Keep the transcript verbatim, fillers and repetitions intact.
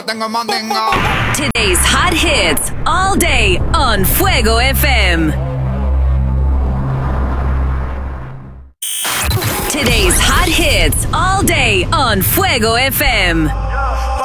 Tengo mandinga. Today's hot hits all day on Fuego F M. Today's hot hits all day on Fuego F M.